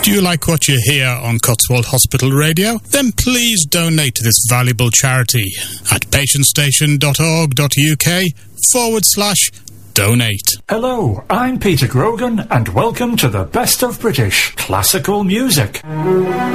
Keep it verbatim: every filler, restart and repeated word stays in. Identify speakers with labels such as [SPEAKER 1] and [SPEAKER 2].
[SPEAKER 1] Do you like what you hear on Cotswold Hospital Radio? Then please donate to this valuable charity at patientstation.org.uk forward slash donate.
[SPEAKER 2] Hello, I'm Peter Grogan and welcome to the Best of British Classical Music.